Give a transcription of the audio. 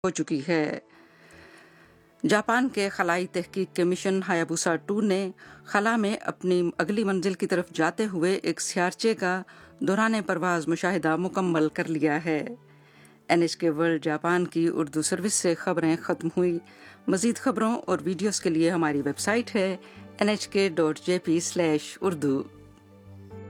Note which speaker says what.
Speaker 1: हो चुकी है। जापान के खलाई तहकीक के मिशन हायाबुसा 2 ने खला में अपनी अगली मंजिल की तरफ जाते हुए एक स्यारचे का दौरान परवाज मुशाहिदा मुकम्मल कर लिया है। NHK वर्ल्ड जापान की उर्दू सर्विस से खबरें ख़त्म हुई। मज़ीद खबरों और वीडियोस के लिए हमारी वेबसाइट है nhk.jp/urdu।